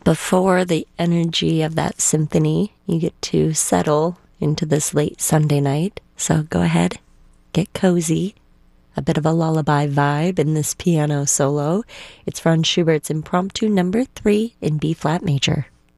Before the energy of that symphony, you get to settle into this late Sunday night. So go ahead, get cozy. A bit of a lullaby vibe in this piano solo. It's Franz Schubert's Impromptu number 3 in B-flat major.